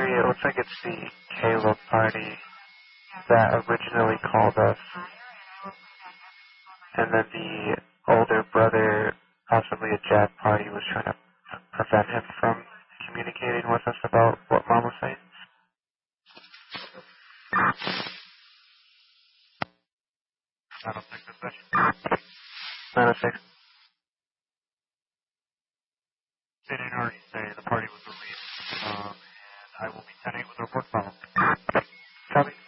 Actually, it looks like it's the Caleb party that originally called us, and then the older brother, possibly a Jack party, was trying to prevent him from communicating with us about what Mom was saying. 906. They didn't already say the party was released, and I will be sending it with a report follow. Copy.